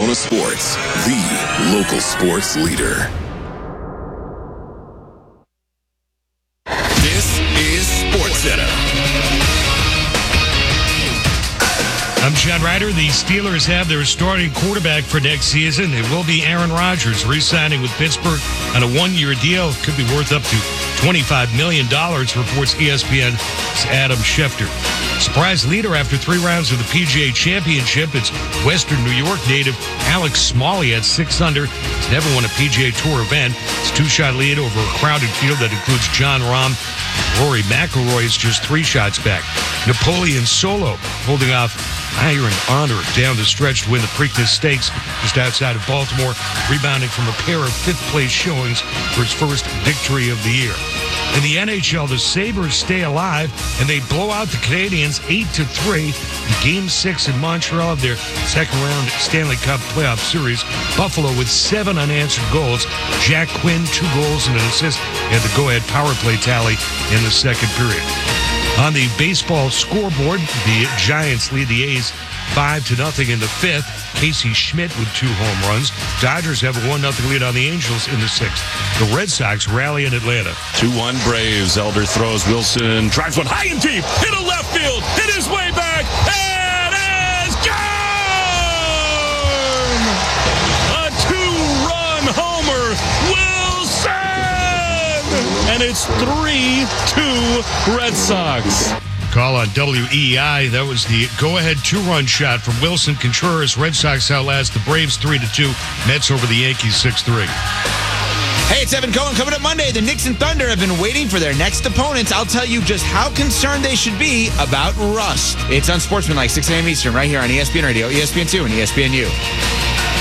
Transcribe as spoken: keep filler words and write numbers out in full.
Arizona Sports, the local sports leader. This is SportsCenter. I'm John Ryder. The Steelers have their starting quarterback for next season. It will be Aaron Rodgers, re-signing with Pittsburgh on a one-year deal. Could be worth up to twenty-five million dollars, reports E S P N's Adam Schefter. Surprise leader after three rounds of the P G A Championship. It's Western New York native Alex Smalley at six under. He's never won a P G A Tour event. It's a two-shot lead over a crowded field that includes Jon Rahm. Rory McIlroy is just three shots back. Napoleon Solo holding off Iron Honor down the stretch to win the Preakness Stakes just outside of Baltimore, rebounding from a pair of fifth-place showings for his first victory of the year. In the N H L, the Sabres stay alive, and they blow out the Canadiens eight to three in Game six in Montreal of their second-round Stanley Cup playoff series. Buffalo with seven unanswered goals. Jack Quinn, two goals and an assist, and the go-ahead power play tally in the second period. On the baseball scoreboard, the Giants lead the A's five to nothing in the fifth. Casey Schmidt with two home runs. Dodgers have a one nothing lead on the Angels in the sixth. The Red Sox rally in Atlanta. two one Braves. Elder throws. Wilson drives one high and deep. Hit a left field. Hit his way back. It is gone! A two-run homer. Wilson! And it's three two Red Sox. Call on W E I. That was the go-ahead two-run shot from Wilson Contreras. Red Sox outlast the Braves three to two. Mets over the Yankees six three. Hey, it's Evan Cohen. Coming up Monday, the Knicks and Thunder have been waiting for their next opponents. I'll tell you just how concerned they should be about rust. It's on Sportsmanlike, six a.m. Eastern, right here on E S P N Radio, E S P N two, and E S P N U.